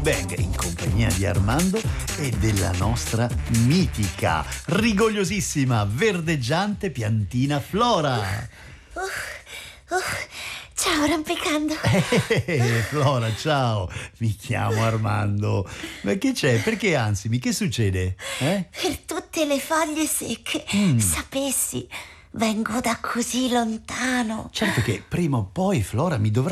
Bang in compagnia di Armando e della nostra mitica, rigogliosissima, verdeggiante piantina Flora. Ciao Rampicando. Flora, ciao, mi chiamo Armando. Ma che c'è? Perché ansimi? Che succede? Per tutte le foglie secche. Sapessi, vengo da così lontano. Certo che prima o poi Flora mi dovrà